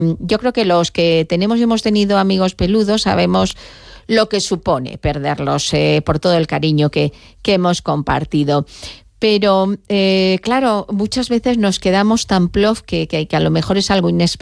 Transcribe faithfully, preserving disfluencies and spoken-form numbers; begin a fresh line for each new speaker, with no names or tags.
Yo creo que los que tenemos y hemos tenido amigos peludos sabemos lo que supone perderlos eh, por todo el cariño que, que hemos compartido. Pero, eh, claro, muchas veces nos quedamos tan plof que, que, que a lo mejor es algo inesperado.